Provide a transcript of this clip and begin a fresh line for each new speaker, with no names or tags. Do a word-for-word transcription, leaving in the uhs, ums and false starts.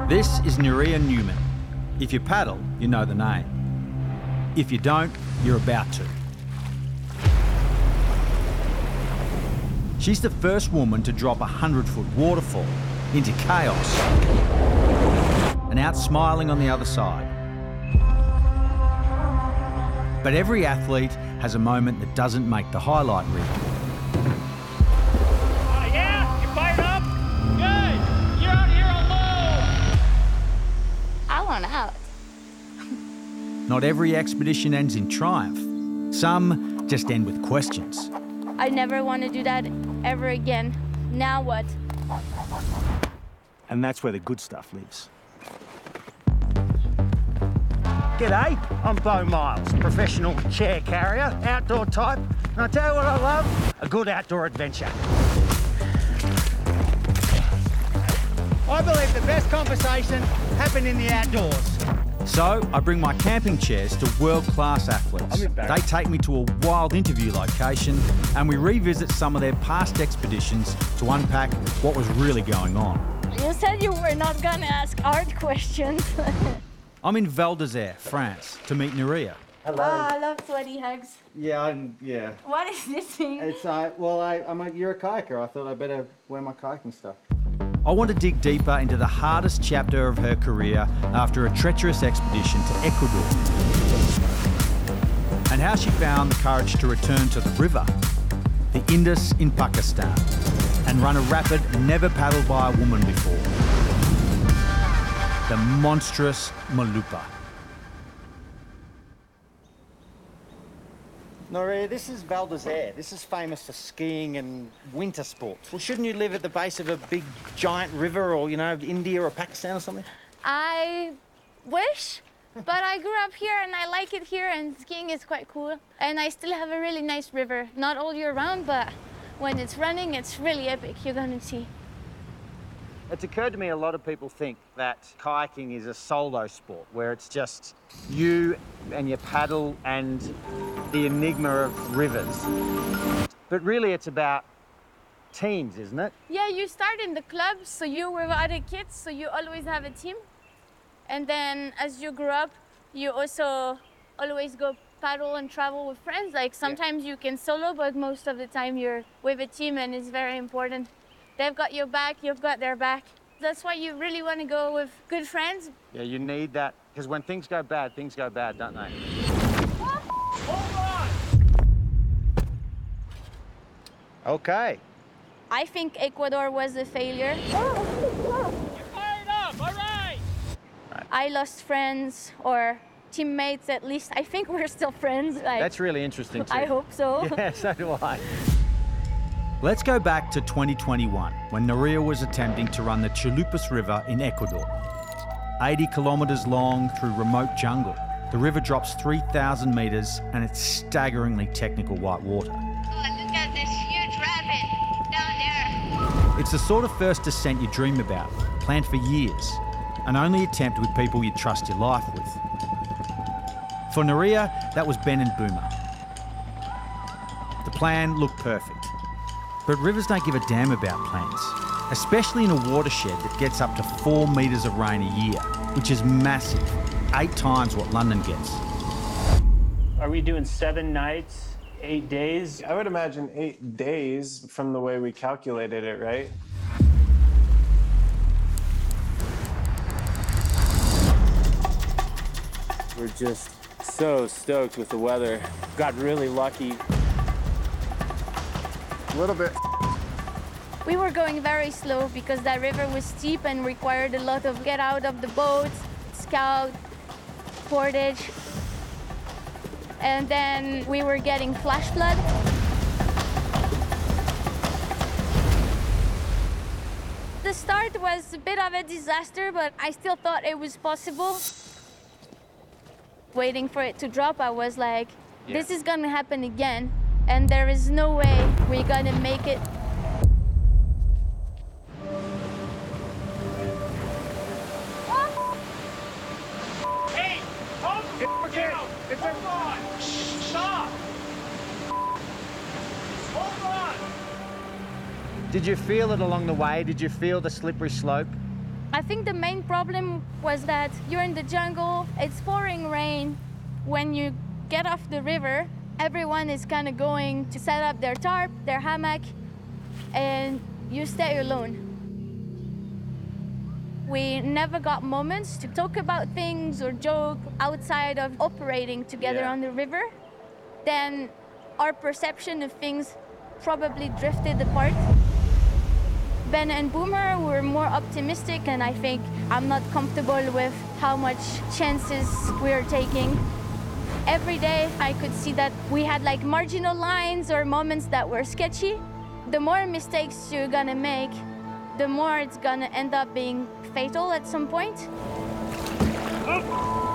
This is Nerija Newman. If you paddle, you know the name. If you don't, you're about to. She's the first woman to drop a hundred-foot waterfall into chaos and out smiling on the other side. But every athlete has a moment that doesn't make the highlight reel.
Uh, yeah? You fired up? Good! You're out here alone!
I want out.
Not every expedition ends in triumph. Some just end with questions.
I never want to do that ever again. Now what?
And that's where the good stuff lives. G'day, I'm Beau Miles, professional chair carrier, outdoor type. And I tell you what I love, a good outdoor adventure. I believe the best conversation happen in the outdoors.
So I bring my camping chairs to world-class athletes. They take me to a wild interview location and we revisit some of their past expeditions to unpack what was really going on.
You said you were not gonna ask hard questions.
I'm in Val d'Isère, France, to meet Nerija.
Hello. Oh, I love sweaty hugs.
Yeah, I'm, yeah.
What is this thing?
It's, uh, well, I, I'm a, you're a kayaker. I thought I'd better wear my kayaking stuff.
I want to dig deeper into the hardest chapter of her career after a treacherous expedition to Ecuador, and how she found the courage to return to the river, the Indus in Pakistan, and run a rapid never paddled by a woman before, the monstrous Malupa.
Nerija, this is Val d'Isère. This is famous for skiing and winter sports. Well, shouldn't you live at the base of a big, giant river or, you know, India or Pakistan or something?
I wish, but I grew up here and I like it here and skiing is quite cool. And I still have a really nice river. Not all year round, but when it's running, it's really epic. You're gonna see.
It's occurred to me a lot of people think that kayaking is a solo sport where it's just you and your paddle and the enigma of rivers. But really it's about teams, isn't it?
Yeah, you start in the club, so you're with other kids, so you always have a team. And then as you grow up, you also always go paddle and travel with friends. Like sometimes yeah. you can solo, but most of the time you're with a team and it's very important. They've got your back, you've got their back. That's why you really want to go with good friends.
Yeah, you need that, because when things go bad, things go bad, don't they?
Hold on!
Okay.
I think Ecuador was a failure.
You're fired up, all right!
I lost friends or teammates at least. I think we're still friends. Like,
that's really interesting too.
I hope so.
Yeah, so do I.
Let's go back to twenty twenty-one, when Nerija was attempting to run the Chalupas River in Ecuador. eighty kilometres long through remote jungle, the river drops three thousand metres and it's staggeringly technical white water.
Oh, look at this huge rapids down there.
It's the sort of first descent you dream about, planned for years, and only attempt with people you trust your life with. For Nerija, that was Ben and Boomer. The plan looked perfect. But rivers don't give a damn about plans, especially in a watershed that gets up to four metres of rain a year, which is massive, eight times what London gets.
Are we doing seven nights, eight days?
I would imagine eight days from the way we calculated it, right? We're just so stoked with the weather. Got really lucky. A little bit.
We were going very slow because that river was steep and required a lot of get out of the boats, scout, portage. And then we were getting flash flood. The start was a bit of a disaster, but I still thought it was possible. Waiting for it to drop, I was like, yeah. This is gonna happen again. And there is no way we're gonna make it.
Hey, hold the down! Hold on! Stop! Hold on!
Did you feel it along the way? Did you feel the slippery slope?
I think the main problem was that you're in the jungle, it's pouring rain. When you get off the river, everyone is kind of going to set up their tarp, their hammock, and you stay alone. We never got moments to talk about things or joke outside of operating together
Yeah.
on the river. Then our perception of things probably drifted apart. Ben and Boomer were more optimistic, and I think I'm not comfortable with how much chances we're taking. Every day I could see that we had like marginal lines or moments that were sketchy. The more mistakes you're gonna make, the more it's gonna end up being fatal at some point.